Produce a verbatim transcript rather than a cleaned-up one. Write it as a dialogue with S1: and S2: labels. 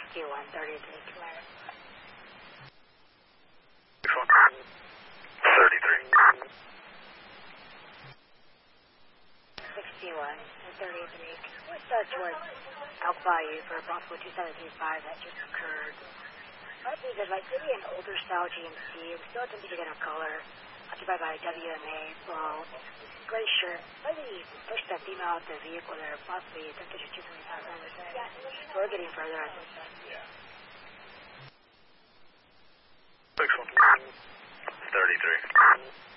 S1: fifty-one thirty-three, clear.
S2: thirty-three.
S1: sixty-one and thirty-three. Can we start towards Alpha Bayou for a possible two seven three five that just occurred? I think there's like maybe an older style G M C. We still attempted to get a color occupied by a W M A. Well, gray shirt. Maybe push that female out the vehicle there, possibly attempted to two seven five. So we're getting further, I think.
S2: thirty-three.